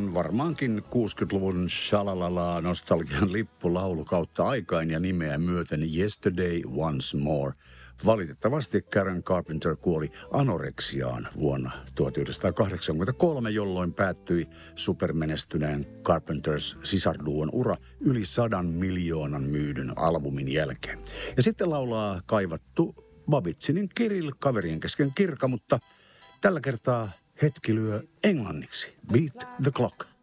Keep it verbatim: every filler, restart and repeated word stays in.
on varmaankin kuusikymmentäluvun shalalala nostalgian lippulaulu kautta aikain ja nimeä myöten Yesterday Once More. Valitettavasti Karen Carpenter kuoli anoreksiaan vuonna tuhatyhdeksänsataakahdeksankymmentäkolme, jolloin päättyi supermenestyneen Carpenters-sisarduon ura yli sadan miljoonan myydyn albumin jälkeen. Ja sitten laulaa kaivattu Babbittinin Kirill, kaverien kesken Kirka, mutta tällä kertaa hetki lyö englanniksi. Beat the Clock.